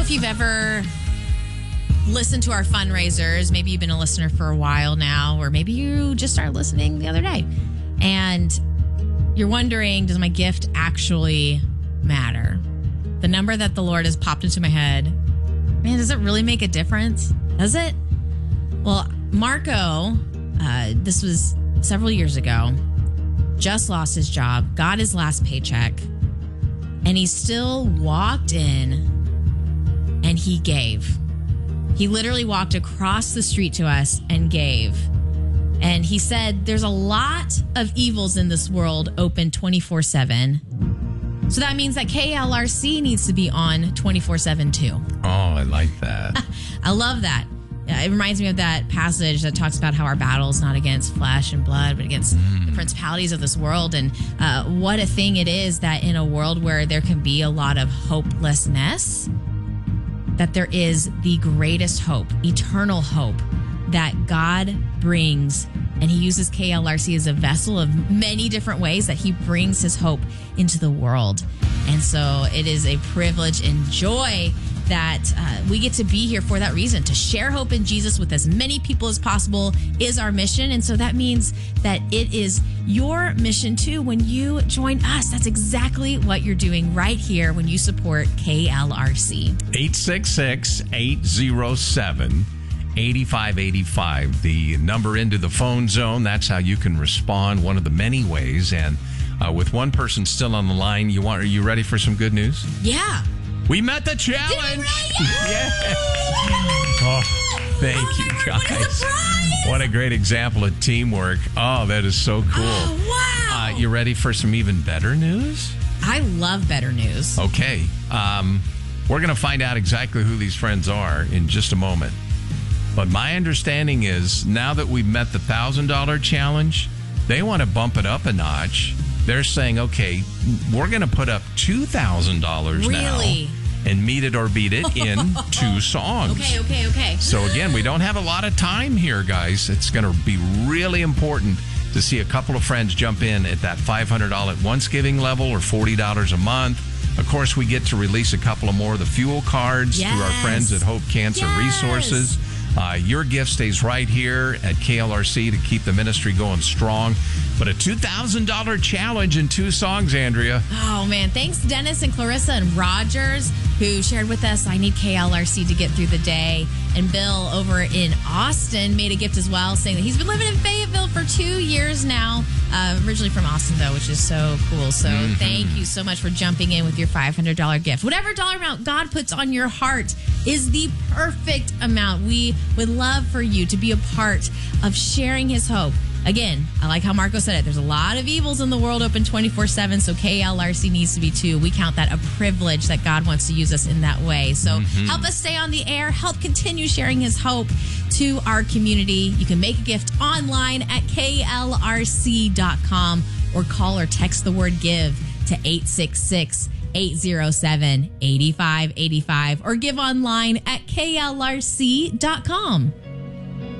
if you've ever listened to our fundraisers. Maybe you've been a listener for a while now, or maybe you just started listening the other day. And you're wondering, does my gift actually matter? The number that the Lord has popped into my head, man, does it really make a difference? Does it? Well, Marco, this was several years ago, just lost his job, got his last paycheck, and he still walked in and he gave. He literally walked across the street to us and gave. And he said, there's a lot of evils in this world open 24/7. So that means that KLRC needs to be on 24/7 too. Oh, I like that. I love that. It reminds me of that passage that talks about how our battle is not against flesh and blood, but against the principalities of this world. And what a thing it is that in a world where there can be a lot of hopelessness, that there is the greatest hope, eternal hope that God brings. And he uses KLRC as a vessel of many different ways that he brings his hope into the world. And so it is a privilege and joy that we get to be here for that reason. To share hope in Jesus with as many people as possible is our mission. And so that means that it is your mission too when you join us. That's exactly what you're doing right here when you support KLRC. 866-807-8585. The number into the phone zone. That's how you can respond. One of the many ways. And with one person still on the line, are you ready for some good news? Yeah. We met the challenge. Yes. Oh, thank you, guys. What a great example of teamwork. Oh, that is so cool. Oh, wow. You ready for some even better news? I love better news. Okay. We're going to find out exactly who these friends are in just a moment. But my understanding is now that we've met the $1,000 challenge, they want to bump it up a notch. They're saying, okay, we're going to put up $2,000 now and meet it or beat it in 2 songs. Okay. So again, we don't have a lot of time here, guys. It's going to be really important to see a couple of friends jump in at that $500 at once giving level or $40 a month. Of course, we get to release a couple of more of the fuel cards through our friends at Hope Cancer Resources. Your gift stays right here at KLRC to keep the ministry going strong. But a $2,000 challenge in 2 songs, Andrea. Oh, man. Thanks, Dennis and Clarissa and Rogers, who shared with us, I need KLRC to get through the day. And Bill over in Austin made a gift as well, saying that he's been living in Fayetteville for 2 years now. Originally from Austin, though, which is so cool. So thank you so much for jumping in with your $500 gift. Whatever dollar amount God puts on your heart is the perfect amount. We would love for you to be a part of sharing his hope. Again, I like how Marco said it. There's a lot of evils in the world open 24/7, so KLRC needs to be too. We count that a privilege that God wants to use us in that way. So help us stay on the air. Help continue sharing his hope to our community. You can make a gift online at klrc.com or call or text the word GIVE to 866-807-8585 or give online at klrc.com.